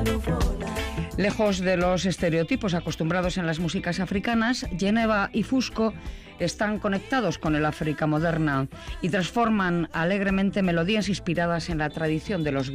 Lejos de los estereotipos acostumbrados en las músicas africanas, Geneva y Fusco están conectados con el África moderna y transforman alegremente melodías inspiradas en la tradición de los